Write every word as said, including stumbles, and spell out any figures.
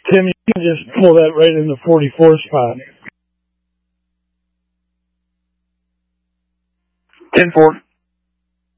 Tim, you can just pull that right in the forty-four spot. ten four.